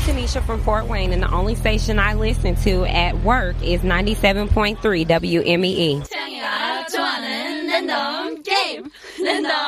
Tanisha from Fort Wayne, and the only station I listen to at work is 97.3 WMEE. 태양이가 좋아하는 랜덤 게임. 랜덤